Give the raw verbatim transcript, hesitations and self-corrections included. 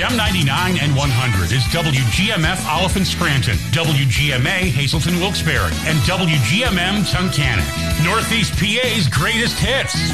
M ninety-nine and one hundred is W G M F Oliphant Scranton, W G M A Hazelton Wilkes-Barre, and W G M M Tunkhannock. Northeast P A's greatest hits.